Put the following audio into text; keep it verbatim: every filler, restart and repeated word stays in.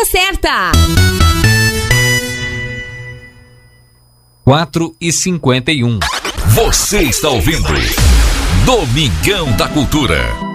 hora certa. quatro e cinquenta e um. Você está ouvindo Domingão da Cultura.